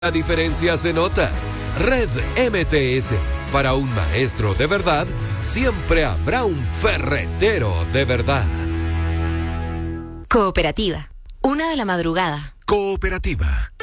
La diferencia se nota. Red MTS. Para un maestro de verdad, siempre habrá un ferretero de verdad. Cooperativa. 1 de la madrugada. Cooperativa.